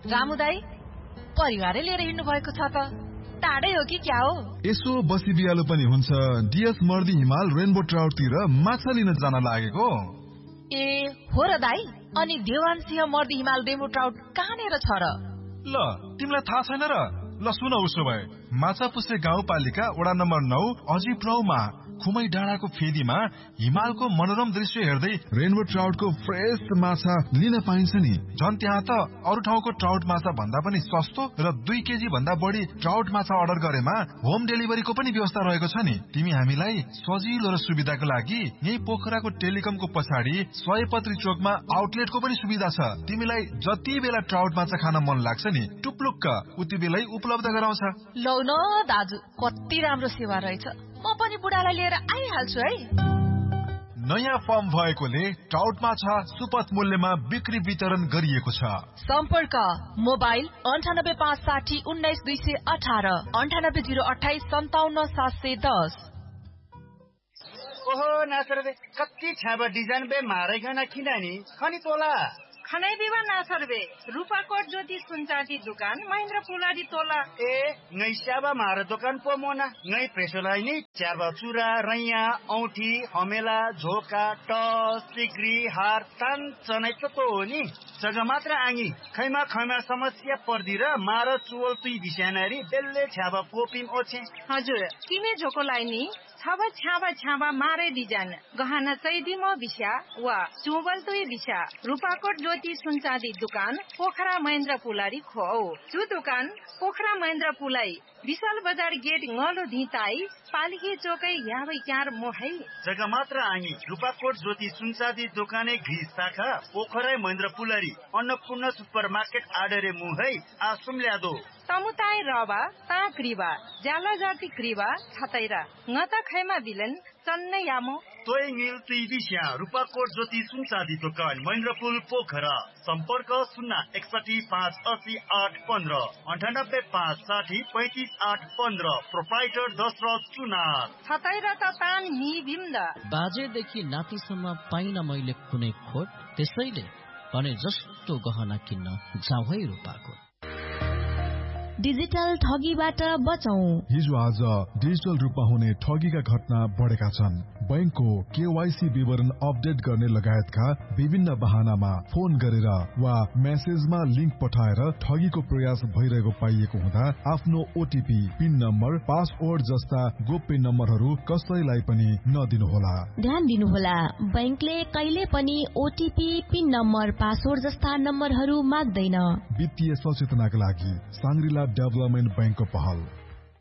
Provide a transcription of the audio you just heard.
रामु दाई परिवारै लिएर हिँड्नु भएको छ त टाढै हो कि क्या हो? यसो बसी बिहालो पनि हुन्छ। डिएस मर्दी हिमाल रेनबो ट्राउटतिर माछा लिन जान लागेको। ए हो र दाई, अनि देवान सिंह मर्दी हिमाल रेनबो ट्राउट कहाँनेर छ र? ल तिमीलाई थाहा छैन र? ल सुन, उसो भए माछापुच्छ्रे गाउँपालिका वडा नम्बर 9 अजिप्राउमा खुमै डाँडाको फेदीमा हिमालको मनोरम दृश्य हेर्दै रेनबो ट्राउटको फ्रेश माछा लिन पाइन्छ नि। झन् त्यहाँ त अरू ठाउँको ट्राउट माछा भन्दा पनि सस्तो र 2 केजी भन्दा बढी ट्राउट माछा अर्डर गरेमा होम डेलिभरीको पनि व्यवस्था रहेको छ नि। तिमी हामीलाई सजिलो र सुविधाको लागि यही पोखराको टेलिकमको पछाडि सयपत्री चोकमा आउटलेटको पनि सुविधा छ। तिमीलाई जति बेला ट्राउट माछा खान मन लाग्छ नि टुप्लुक्क उति बेलै उपलब्ध गराउँछ। लौ न दाजु, कति राम्रो सेवा रहेछ। म पनि बुढालाई लिएर आइहाल्छु है। नयाँ फर्म भएकोले ट्राउट माछा सुपथ मूल्यमा बिक्री वितरण गरिएको छ। सम्पर्क मोबाइल 9856 19218 98028 57710। ओहो नासर बे कति छाबा डिजाइन बे मारेगना किनानी खनी तोला खनै देवा नासर बे रूपाकोट ज्योति सुनचाँदी दुकान महेन्द्र पुलाडी तोला। ए ngै स्याबा मार दोकान पो मोना ngै प्रेसोलाई नि च्याबा चुरा रैया औठी हमेला झोका टस सिक्री हार तान चनै त हो नि जग्गा मात्र आङी खैमा समस्या पर्दी र मार चुवल तुई बिस्यानारी बेल्ले छ्याबा पोपिम ओछे। हजुर किमे झोकोलाई नि छाबा मारे डिजाइन गहना चैदी म बिस्या वा चुवल तुई बिस्या रूपाकोट ज्योति सुनचाँदी दुकान पोखरा महेन्द्र पुलाडी खो। जो दुकान पोखरा महेन्द्र पुलाई विशाल बजार गेट ngलो धिताई पालिके चोकै याबै क्यार मोहै जग्गा मात्र आङी रूपाकोट ज्योति सुनचाँदी दोकाने घिस शाखा पोखरा महेन्द्र पुलाडी अन्नपूर्ण सुपर मार्केट आडरे मुहै आसुम ल्यादो तमुताई रवा ता क्रिबा जाला जाति क्रिबा छतैरा ngata खैमा बिलन चन्ने यामो तोय नील तिबिस्या रूपाकोट ज्योति सुनचाँदी दोकान महेन्द्रपुल पोखरा। सम्पर्क 061580815 9856053815। प्रोप्राइटर दशरथ चुनार छतैरा त तान नि बिम्द बाजेदेखि नातिसम्म पाइन मैले कुनै खोट, त्यसैले भने जस्तो गहना किन्न जाऊ है रूपाकोट। डिजिटल ठगीबाट बचौं। हिजो आज डिजिटल रूपमा हुने ठगीका घटना बढेका छन्। बैंकको केवाईसी विवरण अपडेट गर्ने लगायतका विभिन्न बहानामा फोन गरेर वा मेसेजमा लिंक पठाएर ठगीको प्रयास भइरहेको पाइएको हुँदा आफ्नो ओटीपी, पिन नम्बर, पासवर्ड जस्ता गोप्य नम्बरहरू कसैलाई पनि नदिनुहोला। ध्यान दिनुहोला, बैंकले कहिले पनि ओटीपी, पिन नम्बर, पासवर्ड जस्ता नम्बरहरू माग्दैन। वित्तीय सचेतनाका लागि साङ्ग्रिला डेभलपमेन्ट बैंकको पहल।